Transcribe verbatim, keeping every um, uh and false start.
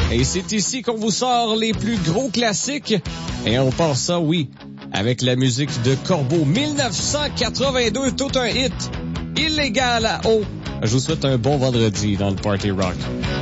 Et c'est ici qu'on vous sort les plus gros classiques. Et on part ça, oui, avec la musique de Corbeau. dix-neuf cent quatre-vingt-deux, tout un hit. Illégal à eau. Je vous souhaite un bon vendredi dans le Party Rock.